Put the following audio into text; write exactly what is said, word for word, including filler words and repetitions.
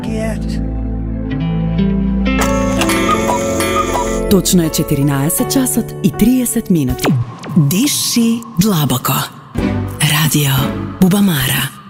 Точно е четиринаесет часот и триесет минути. Диши длабоко. Радио Бубамара.